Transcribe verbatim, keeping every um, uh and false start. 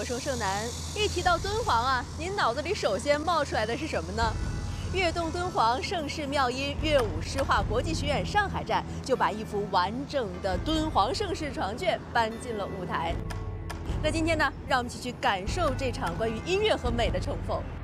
生盛楠。一提到敦煌啊，您脑子里首先冒出来的是什么呢？悦动敦煌盛世妙音乐舞诗画国际学院上海站就把一幅完整的敦煌盛世长卷搬进了舞台。那今天呢，让我们一起去感受这场关于音乐和美的重逢。